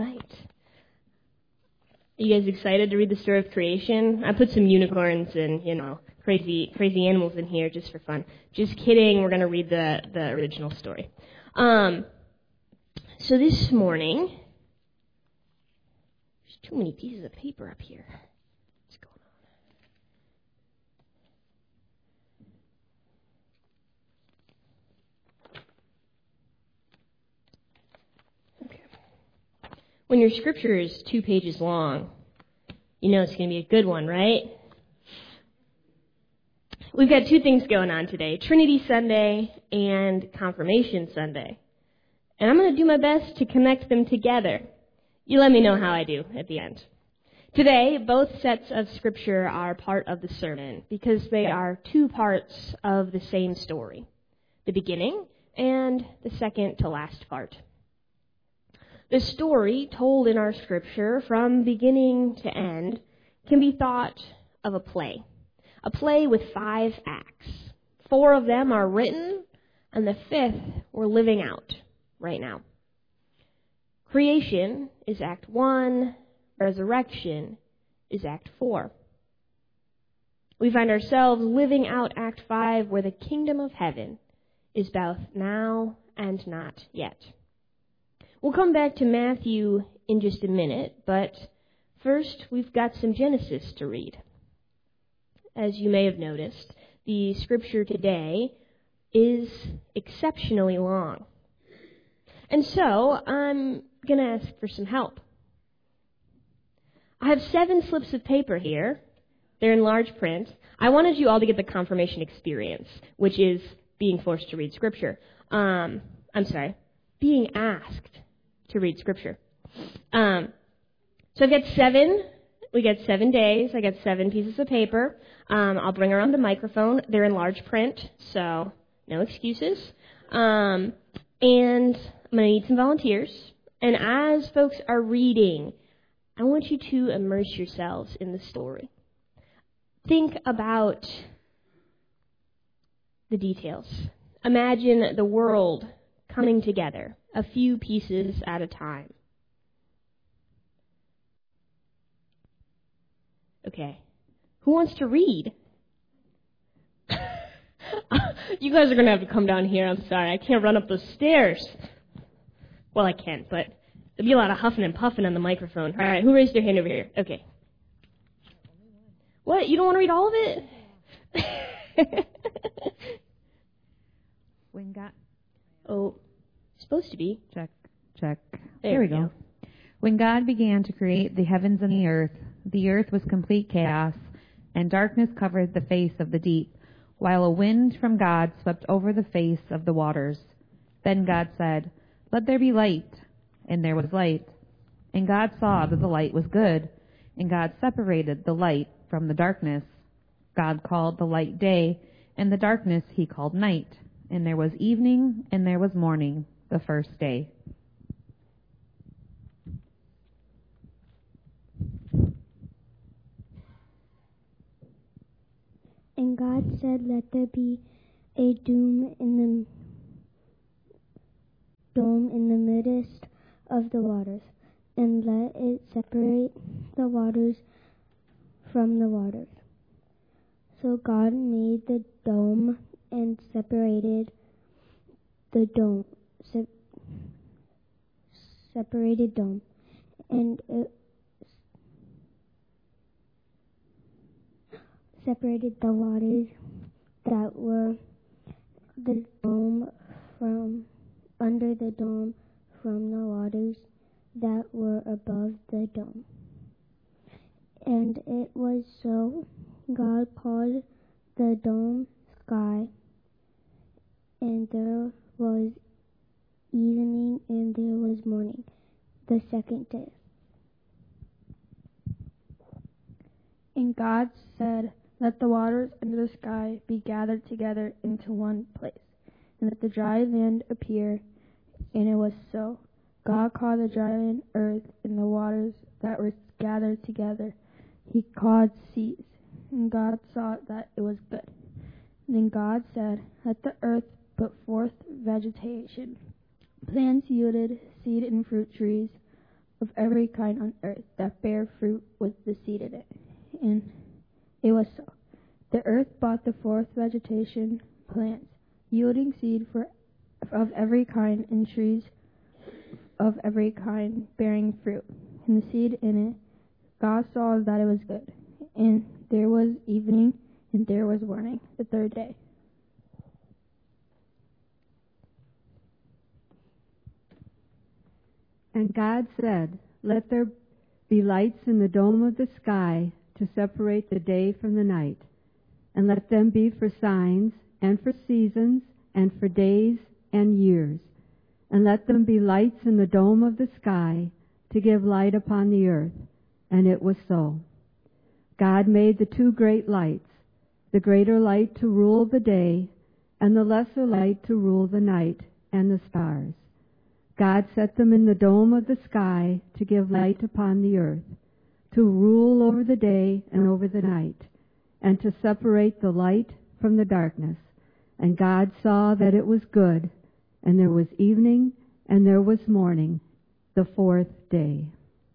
right. Are you guys excited to read the story of creation? I put some unicorns and, crazy animals in here just for fun. Just kidding. We're going to read the original story. So this morning, there's too many pieces of paper up here. What's going on? Okay. When your scripture is 2 pages long, you know it's going to be a good one, right? We've got 2 things going on today, Trinity Sunday and Confirmation Sunday. And I'm going to do my best to connect them together. You let me know how I do at the end. Today, both sets of scripture are part of the sermon because they are 2 parts of the same story, the beginning and the second to last part. The story told in our scripture from beginning to end can be thought of a play with 5 acts. 4 of them are written, and the 5th we're living out right now. Creation is Act 1, resurrection is Act 4. We find ourselves living out Act 5, where the kingdom of heaven is both now and not yet. We'll come back to Matthew in just a minute, but first we've got some Genesis to read. As you may have noticed, the scripture today is exceptionally long. And so I'm going to ask for some help. I have 7 slips of paper here. They're in large print. I wanted you all to get the confirmation experience, which is being forced to read scripture. Being asked to read scripture. So I've got 7. We got 7 days. I got 7 pieces of paper. I'll bring around the microphone. They're in large print, so no excuses. And I'm going to need some volunteers. And as folks are reading, I want you to immerse yourselves in the story. Think about the details. Imagine the world coming together, a few pieces at a time. Okay. Who wants to read? You guys are going to have to come down here. I'm sorry. I can't run up those stairs. Well, I can, but there'll be a lot of huffing and puffing on the microphone. All right, who raised their hand over here? Okay. What? You don't want to read all of it? When God... Oh, supposed to be. Check. There we go. When God began to create the heavens and the earth was complete chaos, and darkness covered the face of the deep, while a wind from God swept over the face of the waters. Then God said, "Let there be light," and there was light. And God saw that the light was good, and God separated the light from the darkness. God called the light day, and the darkness he called night. And there was evening, and there was morning, the first day. And God said, "Let there be a dome in the midst of the waters, and let it separate the waters from the waters." So God made the dome and separated the dome, and it separated the waters that were the dome from under the dome from the waters that were above the dome. And it was so. God called the dome sky, and there was evening and there was morning, the second day. And God said, "Let the waters under the sky be gathered together into one place, and let the dry land appear." And it was so. God called the dry land earth, and the waters that were gathered together he called seas. And God saw that it was good. And then God said, "Let the earth put forth vegetation, plants yielded seed and fruit trees, of every kind on earth that bare fruit with the seed in it. And it was so. The earth brought the forth vegetation, plants, yielding seed of every kind, and trees of every kind bearing fruit, and the seed in it. God saw that it was good. And there was evening, and there was morning, the third day. And God said, "Let there be lights in the dome of the sky to separate the day from the night, and let them be for signs, and for seasons, and for days and years. And let them be lights in the dome of the sky to give light upon the earth." And it was so. God made the two great lights, the greater light to rule the day, and the lesser light to rule the night and the stars. God set them in the dome of the sky to give light upon the earth, to rule over the day and over the night, and to separate the light from the darkness. And God saw that it was good, and there was evening, and there was morning, the fourth day.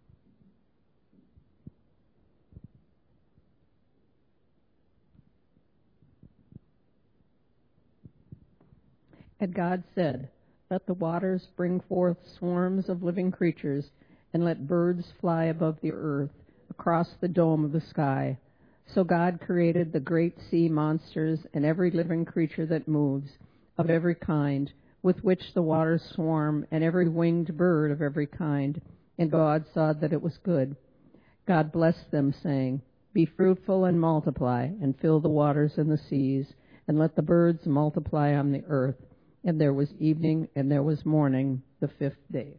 And God said, "Let the waters bring forth swarms of living creatures, and let birds fly above the earth, across the dome of the sky." So God created the great sea monsters and every living creature that moves, of every kind, with which the waters swarm, and every winged bird of every kind. And God saw that it was good. God blessed them, saying, "Be fruitful and multiply, and fill the waters and the seas, and let the birds multiply on the earth." And there was evening, and there was morning, the fifth day.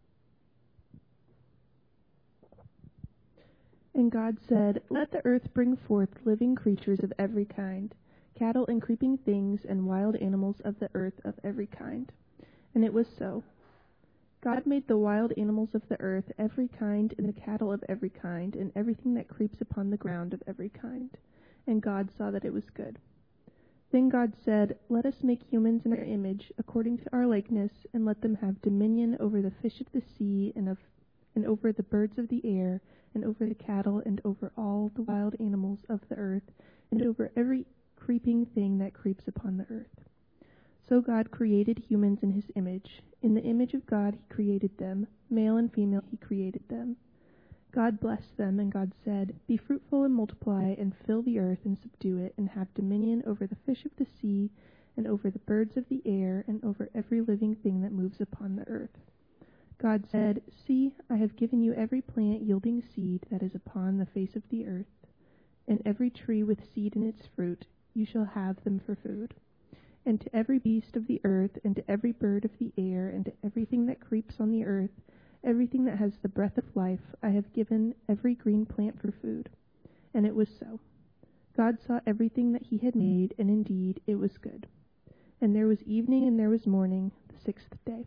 And God said, "Let the earth bring forth living creatures of every kind, cattle and creeping things, and wild animals of the earth of every kind." And it was so. God made the wild animals of the earth every kind, and the cattle of every kind, and everything that creeps upon the ground of every kind. And God saw that it was good. Then God said, "Let us make humans in our image, according to our likeness, and let them have dominion over the fish of the sea, and over the birds of the air, and over the cattle, and over all the wild animals of the earth, and over every creeping thing that creeps upon the earth." So God created humans in his image. In the image of God he created them. Male and female he created them. God blessed them, and God said, "Be fruitful and multiply, and fill the earth and subdue it, and have dominion over the fish of the sea, and over the birds of the air, and over every living thing that moves upon the earth." God said, "See, I have given you every plant yielding seed that is upon the face of the earth, and every tree with seed in its fruit. You shall have them for food. And to every beast of the earth, and to every bird of the air, and to everything that creeps on the earth, everything that has the breath of life, I have given every green plant for food." And it was so. God saw everything that he had made, and indeed it was good. And there was evening, and there was morning, the sixth day.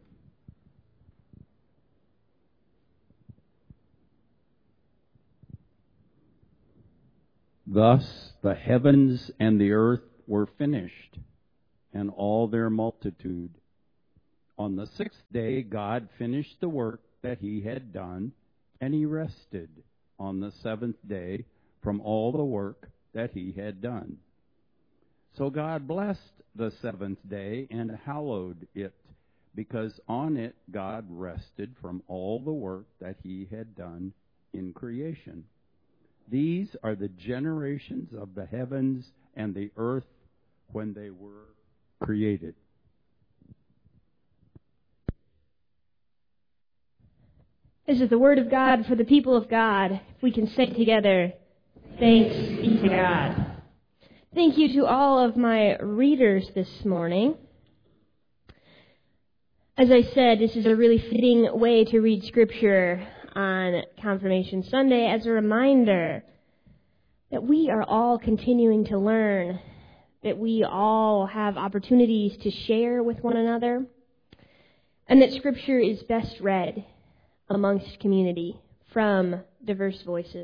Thus the heavens and the earth were finished, and all their multitude. On the sixth day God finished the work that he had done, and he rested on the seventh day from all the work that he had done. So God blessed the seventh day and hallowed it, because on it God rested from all the work that he had done in creation. These are the generations of the heavens and the earth when they were created. This is the word of God for the people of God. If we can say together, thanks be to God. Thank you to all of my readers this morning. As I said, this is a really fitting way to read Scripture on Confirmation Sunday as a reminder that we are all continuing to learn, that we all have opportunities to share with one another, and that Scripture is best read amongst community from diverse voices.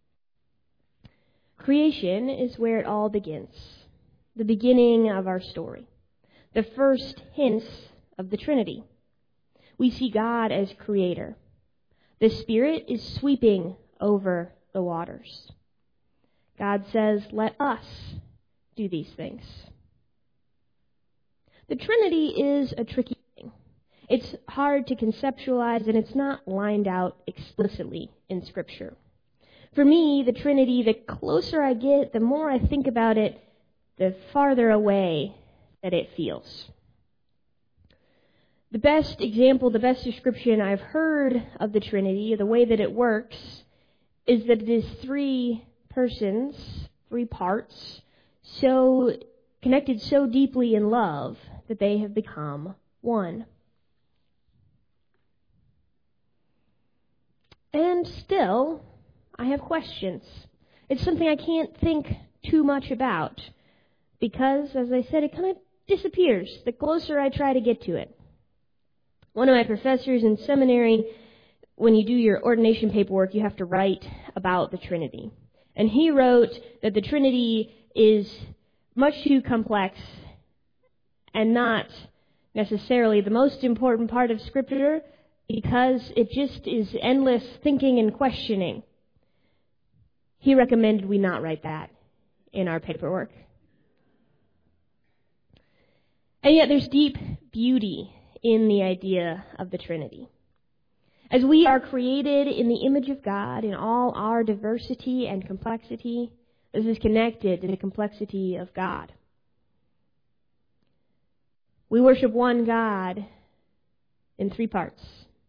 Creation is where it all begins, the beginning of our story, the first hints of the Trinity. We see God as creator, The Spirit is sweeping over the waters. God says, let us do these things. The Trinity is a tricky thing. It's hard to conceptualize, and it's not lined out explicitly in Scripture. For me, the Trinity, the closer I get, the more I think about it, the farther away that it feels. The best example, the best description I've heard of the Trinity, the way that it works, is that it is three persons, three parts, so connected so deeply in love that they have become one. And still, I have questions. It's something I can't think too much about because, as I said, it kind of disappears the closer I try to get to it. One of my professors in seminary, when you do your ordination paperwork, you have to write about the Trinity. And he wrote that the Trinity is much too complex and not necessarily the most important part of Scripture because it just is endless thinking and questioning. He recommended we not write that in our paperwork. And yet there's deep beauty in the idea of the Trinity. As we are created in the image of God in all our diversity and complexity, this is connected to the complexity of God. We worship one God in three parts.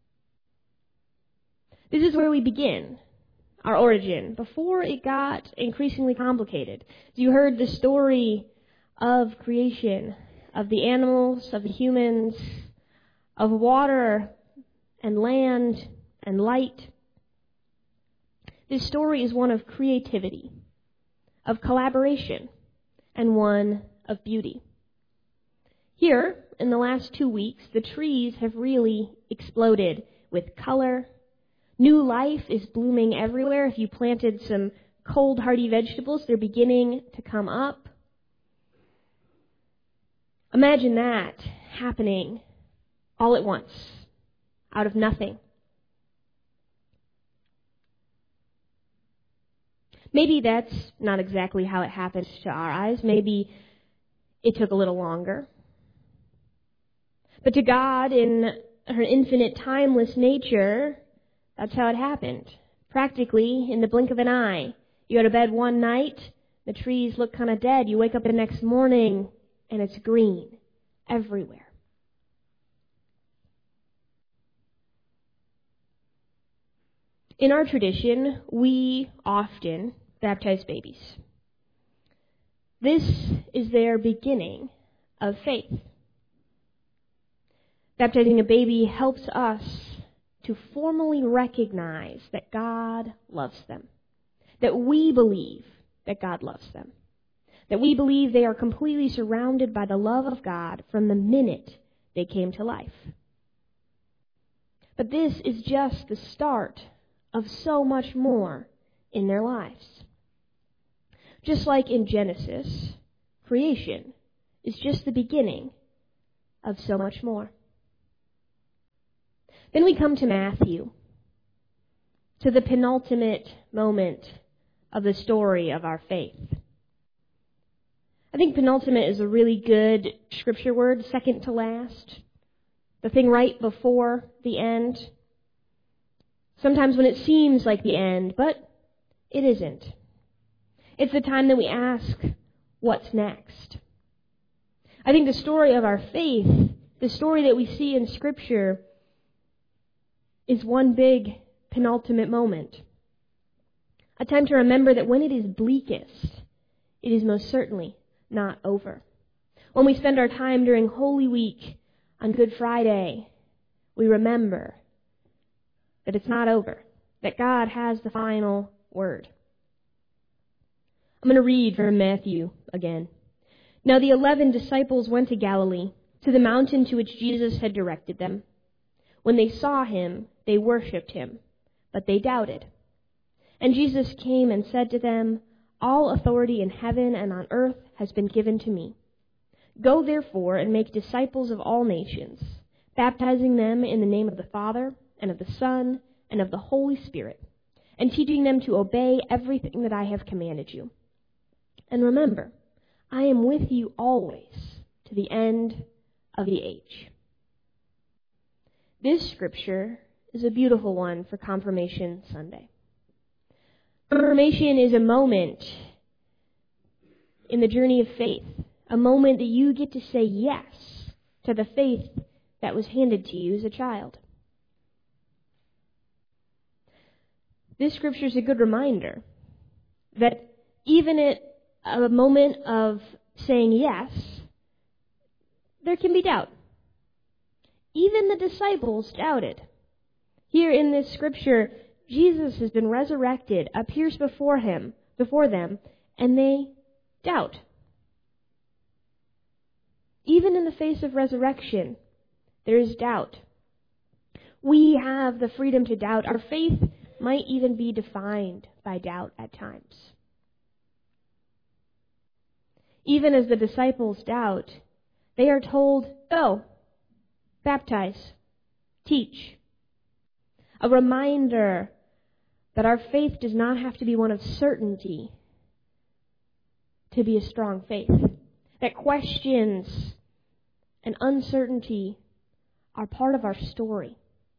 This is where we begin, our origin, before it got increasingly complicated. You heard the story of creation, of the animals, of the humans, of water and land and light. This story is one of creativity, of collaboration, and one of beauty. Here, in the last 2 weeks, the trees have really exploded with color. New life is blooming everywhere. If you planted some cold, hardy vegetables, they're beginning to come up. Imagine that happening all at once, out of nothing. Maybe that's not exactly how it happens to our eyes. Maybe it took a little longer. But to God, in her infinite, timeless nature, that's how it happened. Practically, in the blink of an eye. You go to bed one night, the trees look kind of dead. You wake up the next morning, and it's green everywhere. In our tradition, we often baptize babies. This is their beginning of faith. Baptizing a baby helps us to formally recognize that God loves them, that we believe that God loves them, that we believe they are completely surrounded by the love of God from the minute they came to life. But this is just the start of so much more in their lives. Just like in Genesis, creation is just the beginning of so much more. Then we come to Matthew, to the penultimate moment of the story of our faith. I think penultimate is a really good scripture word, second to last, the thing right before the end. Sometimes when it seems like the end, but it isn't. It's the time that we ask, what's next? I think the story of our faith, the story that we see in Scripture, is one big penultimate moment. A time to remember that when it is bleakest, it is most certainly not over. When we spend our time during Holy Week on Good Friday, we remember that it's not over, that God has the final word. I'm going to read from Matthew again. Now the 11 disciples went to Galilee, to the mountain to which Jesus had directed them. When they saw him, they worshipped him, but they doubted. And Jesus came and said to them, all authority in heaven and on earth has been given to me. Go therefore and make disciples of all nations, baptizing them in the name of the Father, and of the Son, and of the Holy Spirit, and teaching them to obey everything that I have commanded you. And remember, I am with you always to the end of the age." This scripture is a beautiful one for Confirmation Sunday. Confirmation is a moment in the journey of faith, a moment that you get to say yes to the faith that was handed to you as a child. This scripture is a good reminder that even at a moment of saying yes, there can be doubt. Even the disciples doubted. Here in this scripture, Jesus has been resurrected, appears before them, and they doubt. Even in the face of resurrection, there is doubt. We have the freedom to doubt. Our faith might even be defined by doubt at times. Even as the disciples doubt, they are told, "Go, baptize, teach." A reminder that our faith does not have to be one of certainty to be a strong faith. That questions and uncertainty are part of our story.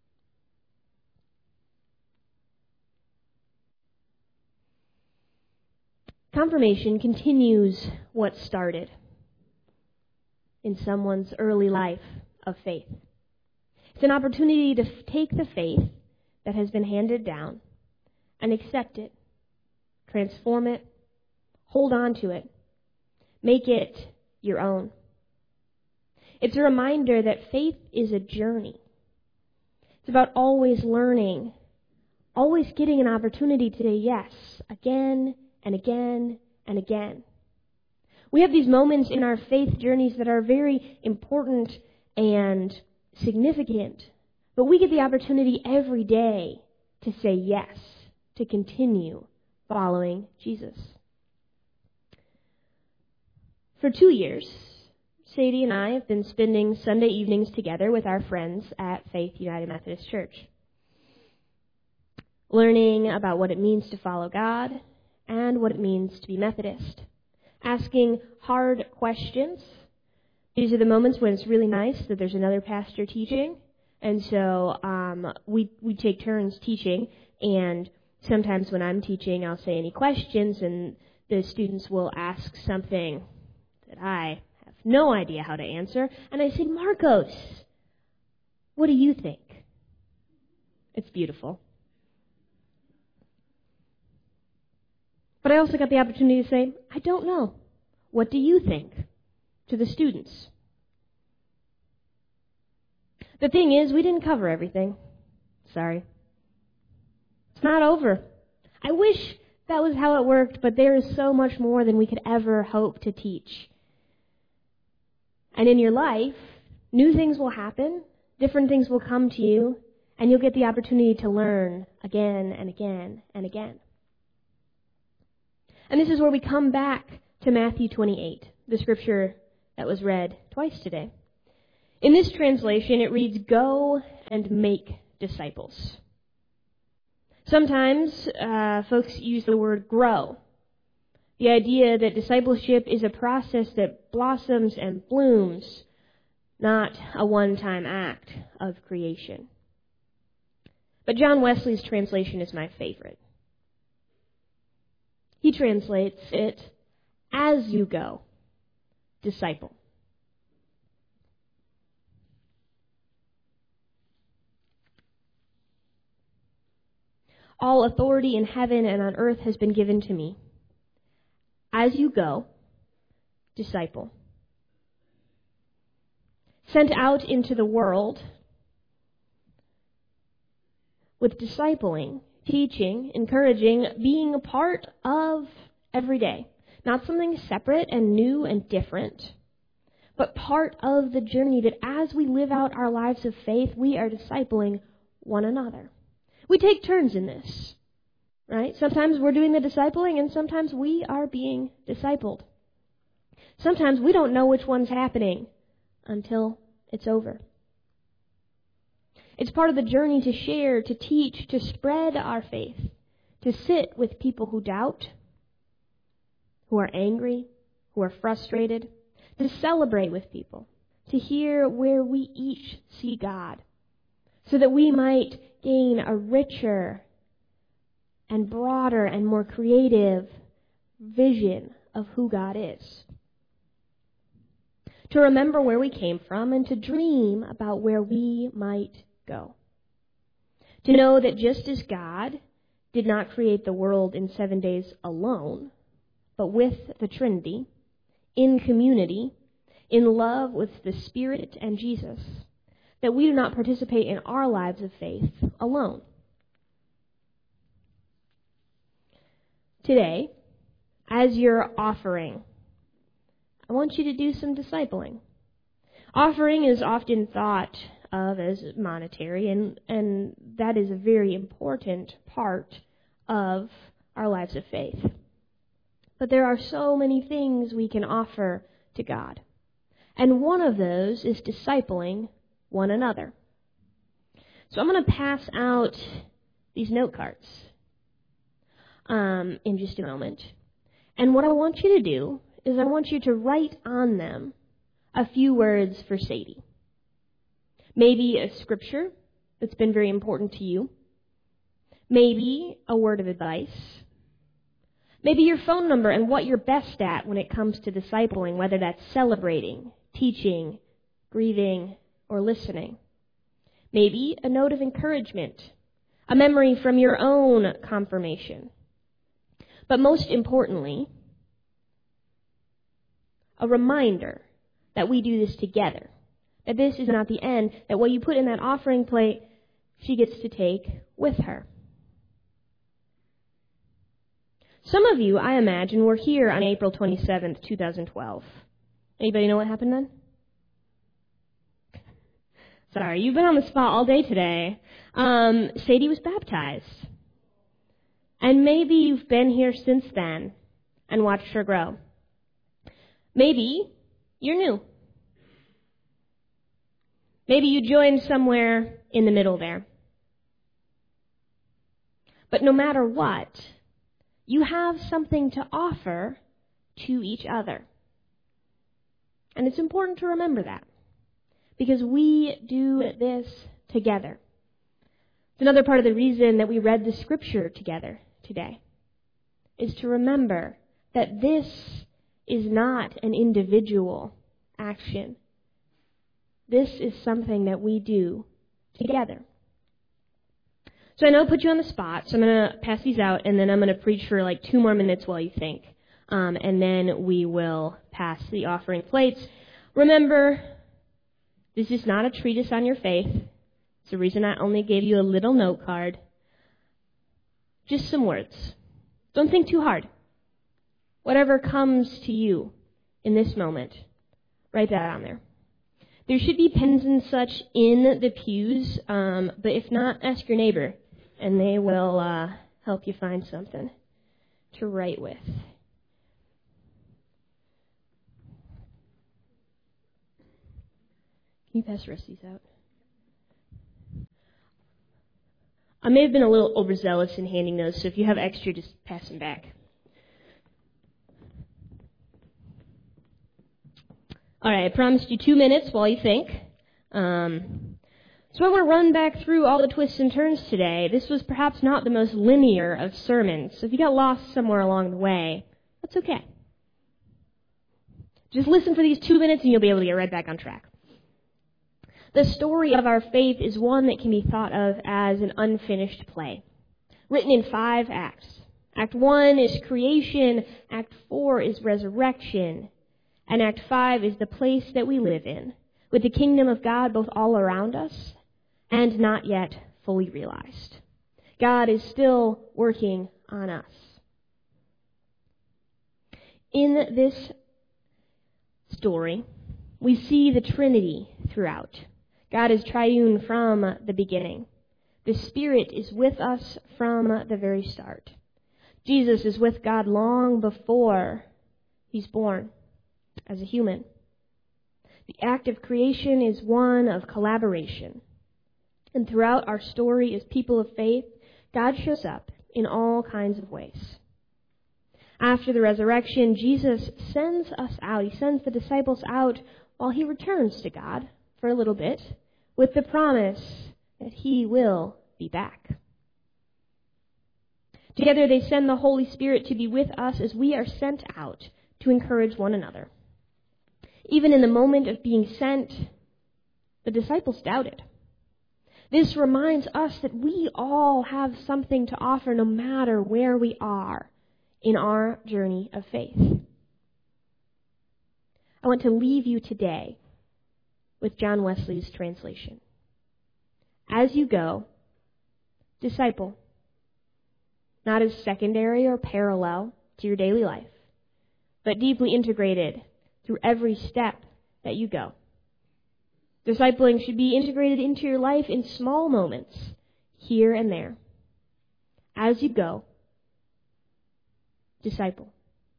Confirmation continues what started in someone's early life of faith. It's an opportunity to take the faith that has been handed down and accept it, transform it, hold on to it, make it your own. It's a reminder that faith is a journey. It's about always learning, always getting an opportunity to say yes again and again and again. We have these moments in our faith journeys that are very important and significant, but we get the opportunity every day to say yes, to continue following Jesus. For 2 years, Sadie and I have been spending Sunday evenings together with our friends at Faith United Methodist Church, learning about what it means to follow God and what it means to be Methodist, asking hard questions. These are the moments when it's really nice that there's another pastor teaching, and so we take turns teaching, and sometimes when I'm teaching, I'll say any questions, and the students will ask something that I have no idea how to answer, and I say, "Marcos, what do you think?" It's beautiful. But I also got the opportunity to say, "I don't know. What do you think?" to the students. The thing is, we didn't cover everything. Sorry. It's not over. I wish that was how it worked, but there is so much more than we could ever hope to teach. And in your life, new things will happen, different things will come to you, and you'll get the opportunity to learn again and again and again. And this is where we come back to Matthew 28, the scripture that was read twice today. In this translation, it reads, "Go and make disciples." Sometimes folks use the word grow. The idea that discipleship is a process that blossoms and blooms, not a one-time act of creation. But John Wesley's translation is my favorite. He translates it, "As you go, disciple." All authority in heaven and on earth has been given to me. As you go, disciple. Sent out into the world with discipling, teaching, encouraging, being a part of every day. Not something separate and new and different, but part of the journey that as we live out our lives of faith, we are discipling one another. We take turns in this, right? Sometimes we're doing the discipling and sometimes we are being discipled. Sometimes we don't know which one's happening until it's over. It's part of the journey to share, to teach, to spread our faith, to sit with people who doubt, who are angry, who are frustrated, to celebrate with people, to hear where we each see God, so that we might gain a richer and broader and more creative vision of who God is. To remember where we came from and to dream about where we might go. To know that just as God did not create the world in 7 days alone, but with the Trinity, in community, in love with the Spirit and Jesus, that we do not participate in our lives of faith alone. Today, as you're offering, I want you to do some discipling. Offering is often thought of as monetary, and that is a very important part of our lives of faith. But there are so many things we can offer to God. And one of those is discipling one another. So I'm going to pass out these note cards in just a moment. And what I want you to do is I want you to write on them a few words for Sadie. Maybe a scripture that's been very important to you. Maybe a word of advice. Maybe your phone number and what you're best at when it comes to discipling, whether that's celebrating, teaching, grieving, or listening. Maybe a note of encouragement, a memory from your own confirmation. But most importantly, a reminder that we do this together, that this is not the end, that what you put in that offering plate, she gets to take with her. Some of you, I imagine, were here on April 27th, 2012. Anybody know what happened then? Sorry, you've been on the spot all day today. Sadie was baptized. And maybe you've been here since then and watched her grow. Maybe you're new. Maybe you joined somewhere in the middle there. But no matter what, you have something to offer to each other. And it's important to remember that, because we do this together. It's another part of the reason that we read the scripture together today, is to remember that this is not an individual action. This is something that we do together. So I know I put you on the spot, so I'm going to pass these out, and then I'm going to preach for like 2 more minutes while you think. And then we will pass the offering plates. Remember, this is not a treatise on your faith. It's the reason I only gave you a little note card. Just some words. Don't think too hard. Whatever comes to you in this moment, write that on there. There should be pens and such in the pews, but if not, ask your neighbor, and they will help you find something to write with. Can you pass the rest of these out? I may have been a little overzealous in handing those, so if you have extra, just pass them back. All right, I promised you 2 minutes while you think. So I want to run back through all the twists and turns today. This was perhaps not the most linear of sermons, so if you got lost somewhere along the way, that's okay. Just listen for these 2 minutes and you'll be able to get right back on track. The story of our faith is one that can be thought of as an unfinished play, written in 5 acts. Act 1 is creation, Act 4 is resurrection, and Act 5 is the place that we live in, with the kingdom of God both all around us and not yet fully realized. God is still working on us. In this story, we see the Trinity throughout. God is triune from the beginning. The Spirit is with us from the very start. Jesus is with God long before he's born as a human. The act of creation is one of collaboration. And throughout our story as people of faith, God shows up in all kinds of ways. After the resurrection, Jesus sends us out. He sends the disciples out while he returns to God for a little bit with the promise that he will be back. Together they send the Holy Spirit to be with us as we are sent out to encourage one another. Even in the moment of being sent, the disciples doubted. This reminds us that we all have something to offer no matter where we are in our journey of faith. I want to leave you today with John Wesley's translation. As you go, disciple, not as secondary or parallel to your daily life, but deeply integrated through every step that you go. Discipling should be integrated into your life in small moments, here and there. As you go, disciple.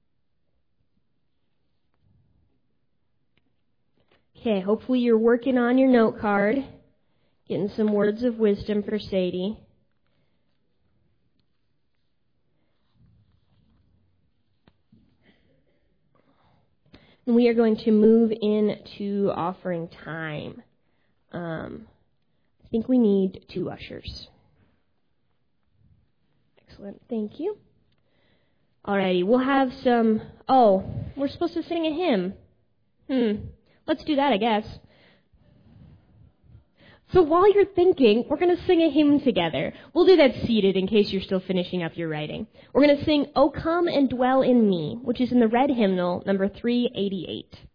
Okay, hopefully you're working on your note card, getting some words of wisdom for Sadie. And we are going to move into offering time. I think we need 2 ushers. Excellent. Thank you. Alrighty, we'll have some... Oh, we're supposed to sing a hymn. Let's do that, I guess. So while you're thinking, we're going to sing a hymn together. We'll do that seated in case you're still finishing up your writing. We're going to sing, O Come and Dwell in Me, which is in the red hymnal, number 388.